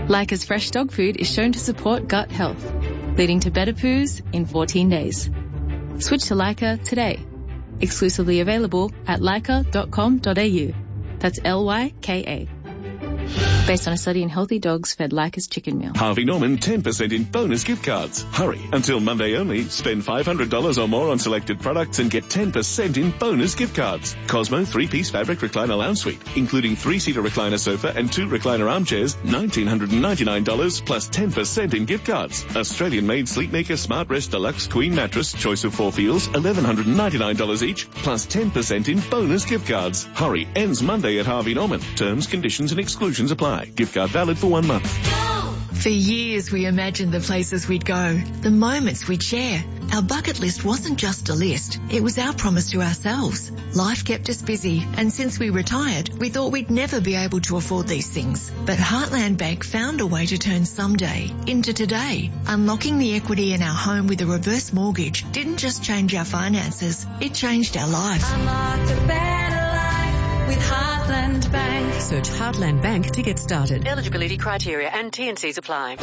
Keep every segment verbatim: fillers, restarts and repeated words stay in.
Leica's fresh dog food is shown to support gut health, leading to better poos in fourteen days. Switch to Leica today. Exclusively available at leica dot com dot a u. That's L Y K A. Based on a study in healthy dogs fed Leica's chicken meal. Harvey Norman ten percent in bonus gift cards. Hurry. Until Monday only, spend five hundred dollars or more on selected products and get ten percent in bonus gift cards. Cosmo three-piece fabric recliner lounge suite, including three-seater recliner sofa and two recliner armchairs, one thousand nine hundred ninety-nine dollars plus ten percent in gift cards. Australian-made Sleepmaker Smart Rest Deluxe Queen Mattress, choice of four feels, one thousand one hundred ninety-nine dollars each, plus ten percent in bonus gift cards. Hurry. Ends Monday at Harvey Norman. Terms, conditions and exclusions apply. Gift card valid for one month. For years we imagined the places we'd go, the moments we'd share. Our bucket list wasn't just a list, it was our promise to ourselves. Life kept us busy, and since we retired, we thought we'd never be able to afford these things. But Heartland Bank found a way to turn someday into today. Unlocking the equity in our home with a reverse mortgage didn't just change our finances, it changed our life. Unlocked a better life with Heartland Bank. Search Heartland Bank to get started. Eligibility criteria and T and Cs apply.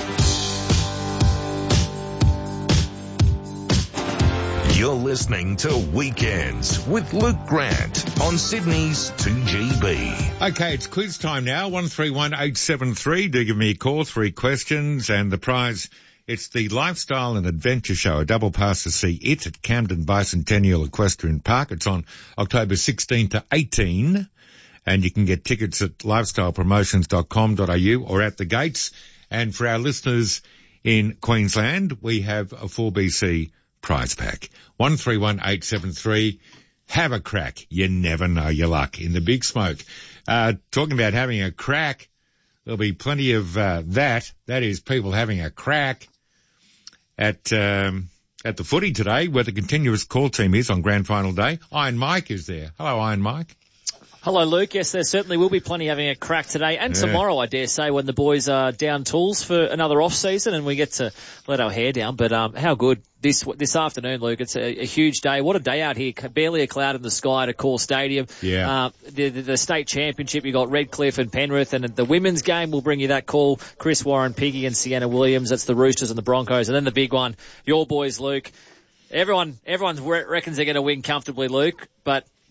You're listening to Weekends with Luke Grant on Sydney's two G B. Okay, it's quiz time now. one three one eight seven three. Do give me a call. Three questions and the prize. It's the Lifestyle and Adventure Show, a double pass to see it at Camden Bicentennial Equestrian Park. It's on October sixteenth to eighteenth. And you can get tickets at lifestyle promotions dot com dot a u or at the gates. And for our listeners in Queensland, we have a four B C prize pack. one three one eight seven three. Have a crack. You never know your luck in the big smoke. Uh, talking about having a crack, there'll be plenty of uh, that. That is people having a crack at um, at the footy today, where the continuous call team is on grand final day. Iron Mike is there. Hello, Iron Mike. Hello, Luke. Yes, there certainly will be plenty having a crack today and yeah. tomorrow, I dare say, when the boys are down tools for another off-season and we get to let our hair down. But um, how good this this afternoon, Luke. It's a, a huge day. What a day out here. Barely a cloud in the sky at Accor Stadium. Yeah. Uh, the, the, the state championship, you got Redcliffe and Penrith, and the women's game will bring you that call. Chris Warren, Piggy and Sienna Williams. That's the Roosters and the Broncos. And then the big one, your boys, Luke. Everyone, everyone reckons they're going to win comfortably, Luke, but